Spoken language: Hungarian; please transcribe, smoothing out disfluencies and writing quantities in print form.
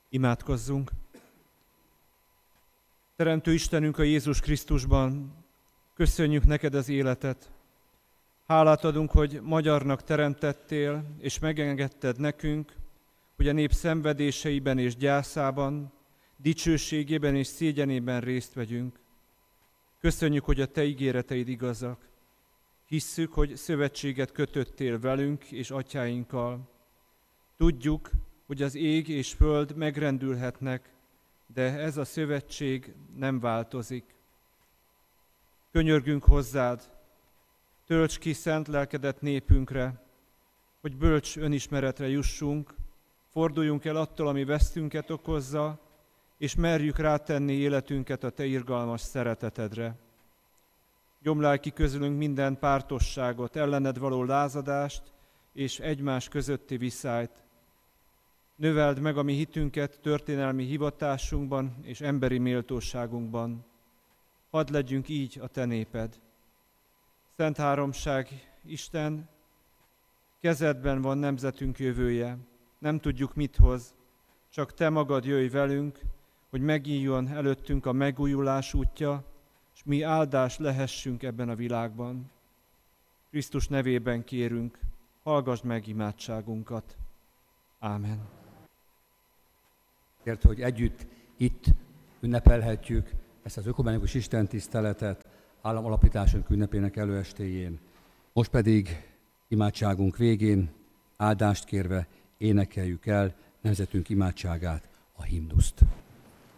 Imádkozzunk! Teremtő Istenünk a Jézus Krisztusban, köszönjük neked az életet. Hálát adunk, hogy magyarnak teremtettél, és megengedted nekünk, hogy a nép szenvedéseiben és gyászában, dicsőségében és szégyenében részt vegyünk. Köszönjük, hogy a te ígéreteid igazak. Hisszük, hogy szövetséget kötöttél velünk és atyáinkkal. Tudjuk, hogy az ég és föld megrendülhetnek, de ez a szövetség nem változik. Könyörgünk hozzád, tölts ki szent lelkedet népünkre, hogy bölcs önismeretre jussunk, forduljunk el attól, ami vesztünket okozza, és merjük rátenni életünket a te irgalmas szeretetedre. Gyomlálj ki közülünk minden pártosságot, ellened való lázadást és egymás közötti viszályt. Növeld meg a mi hitünket történelmi hivatásunkban és emberi méltóságunkban. Hadd legyünk így a te néped. Szent Háromság, Isten, kezedben van nemzetünk jövője. Nem tudjuk, mit hoz, csak te magad jöjj velünk, hogy megnyíljon előttünk a megújulás útja, és mi áldás lehessünk ebben a világban. Krisztus nevében kérünk, hallgass meg imádságunkat. Ámen. Kért, hogy együtt itt ünnepelhetjük ezt az ökumenikus istentiszteletet államalapításunk ünnepének előestéjén. Most pedig imádságunk végén áldást kérve énekeljük el nemzetünk imádságát, a himnuszt.